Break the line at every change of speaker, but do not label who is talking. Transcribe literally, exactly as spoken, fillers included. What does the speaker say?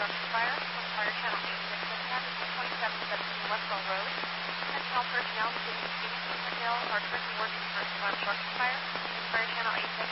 construction fire from Fire Channel eight six six at twenty-seven seventeen Westwell Road. Sentinel personnel in the city of Phoenix and Hill are currently working for a construction fire. Fire Channel eight six